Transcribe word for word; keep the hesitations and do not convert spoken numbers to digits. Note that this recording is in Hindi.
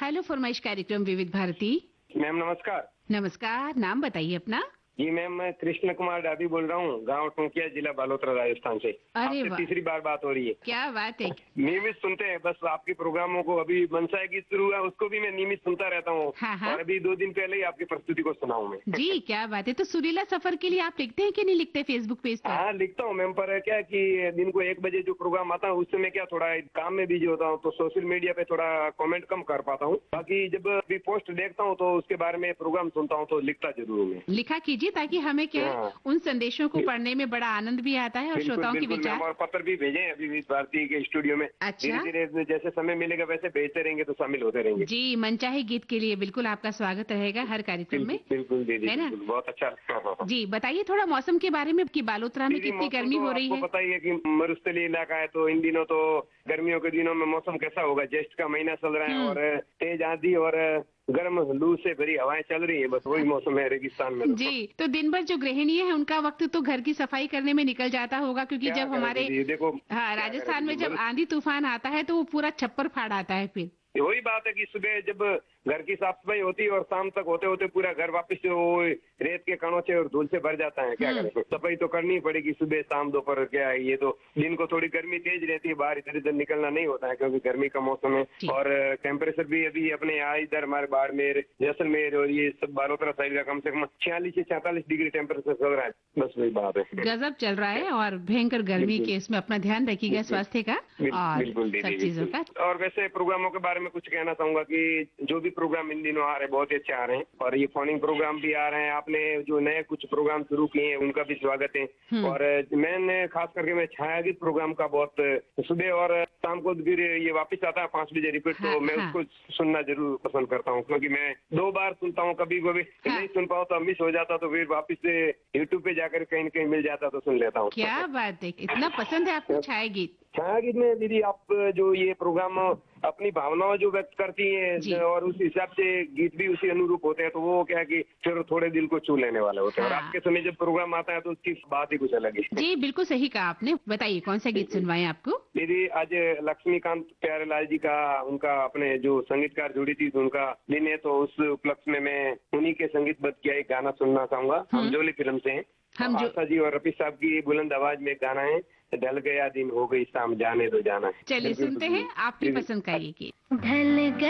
हेलो फरमाइश कार्यक्रम विविध भारती। मैम नमस्कार। नमस्कार, नाम बताइए अपना। जी मैम, मैं कृष्ण कुमार डाबी बोल रहा हूँ, गांव टोंकिया, जिला बालोतरा, राजस्थान से। अरे आपसे वाह, तीसरी बार बात हो रही है। क्या बात है। नियमित सुनते हैं, बस आपके प्रोग्रामों को। अभी मनसा गीत शुरू हुआ, उसको भी मैं नियमित सुनता रहता हूँ। हाँ, हाँ। और अभी दो दिन पहले ही आपकी प्रस्तुति को सुना हूँ मैं। जी क्या बात है। तो सुरीला सफर के लिए आप लिखते हैं कि नहीं लिखते फेसबुक पेज पर? हाँ लिखता हूँ मैम, पर क्या कि दिन को एक बजे जो प्रोग्राम आता है उस समय क्या थोड़ा काम में बिजी होता हूँ, तो सोशल मीडिया पे थोड़ा कमेंट कम कर पाता हूँ। बाकी जब भी पोस्ट देखता हूँ तो उसके बारे में प्रोग्राम सुनता हूँ, तो लिखता जरूर हूँ मैं। लिखा कीजिए, ताकि हमें क्या है, हाँ। उन संदेशों को पढ़ने में बड़ा आनंद भी आता है और बिल्कुल श्रोताओं के बिल्कुल मैम, विचार। और पत्र भी भेजे हैं अभी विविध भारती के स्टूडियो में। अच्छा। धीरे धीरे जैसे समय मिलेगा वैसे भेजते रहेंगे तो शामिल होते रहेंगे। जी, मनचाहे गीत के लिए बिल्कुल आपका स्वागत रहेगा हर कार्यक्रम में। बिल्कुल दीदी, है ना? बिल्कुल, बहुत अच्छा। हाँ, हाँ, हाँ। जी बताइए थोड़ा मौसम के बारे में कि बालोतरा में दीदी कितनी मौसम गर्मी तो हो रही आपको है। पता ही है कि मरुस्थलीय इलाका है, तो इन दिनों तो गर्मियों के दिनों में मौसम कैसा होगा। ज्येष्ठ का महीना चल रहा है हम्म। और तेज आंधी और गर्म लू से भरी हवाएं चल रही है। बस वही मौसम है रेगिस्तान में। जी, तो दिन भर जो गृहिणी है उनका वक्त तो घर की सफाई करने में निकल जाता होगा, क्योंकि क्या जब करें हमारे दीदी, देखो हाँ क्या करें राजस्थान में दीदी, जब आंधी तूफान आता है तो वो पूरा छप्पर फाड़ आता है फिर। वही बात है कि सुबह जब घर की साफ सफाई होती है और शाम तक होते होते पूरा घर वापस से वो रेत के कणों से और धूल से भर जाता है। क्या करें, सफाई तो करनी पड़ेगी सुबह शाम दोपहर। क्या है, ये तो दिन को थोड़ी गर्मी तेज रहती है, बाहर इधर इधर निकलना नहीं होता है क्योंकि गर्मी का मौसम है। और टेम्परेचर भी अभी अपने यहाँ इधर हमारे बाड़मेर, जैसलमेर और ये सब बालोतरा साइड का कम से कम छियालीस से सैंतालीस डिग्री टेम्परेचर चल रहा है। बस वही बात है, गजब चल रहा है। और भयंकर गर्मी के इसमें अपना ध्यान रखिएगा स्वास्थ्य का और सब चीजों का। और वैसे प्रोग्रामों के बारे में कुछ कहना चाहूंगा कि जो भी प्रोग्राम इन दिनों आ रहे हैं बहुत ही अच्छे आ रहे हैं, और ये फोनिंग प्रोग्राम भी आ रहे हैं। आपने जो नए कुछ प्रोग्राम शुरू किए हैं उनका भी स्वागत है। और मैंने खास करके मैं छाया गीत प्रोग्राम का बहुत सुबह और शाम को फिर ये वापस आता है पांच बजे रिपीट, तो मैं उसको सुनना जरूर पसंद करता हूँ, क्योंकि मैं दो बार सुनता हूँ। कभी कभी नहीं सुन पाऊँ तो मिस हो जाता, तो फिर वापस से यूट्यूब पे जाकर कहीं न कहीं मिल जाता तो सुन लेता हूँ। क्या बात है, इतना पसंद है आपको छाया गीत? छाया गीत में दीदी आप जो ये प्रोग्राम अपनी भावनाओं जो व्यक्त करती हैं और उस हिसाब से गीत भी उसी अनुरूप होते हैं, तो वो क्या है कि फिर थोड़े दिल को छू लेने वाले होते हैं। हाँ। और आपके समय जब प्रोग्राम आता है तो उसकी बात ही कुछ अलग है। जी बिल्कुल सही कहा आपने। बताइए कौन सा गीत सुनवाएं आपको? दीदी आज लक्ष्मीकांत प्यारेलाल जी का, उनका अपने जो संगीतकार जुड़ी थी तो उनका दिन है, तो उस उपलक्ष्य में मैं उन्हीं के संगीतबद्ध किया एक गाना सुनना चाहूंगा। हम जोली फिल्म से हैं। हम जो आशा जी और रफी साहब की बुलंद आवाज में गाना है, ढल गया दिन हो गई शाम जाने दो जाना है। चलिए सुनते हैं आपकी पसंद का ये गीत। ढल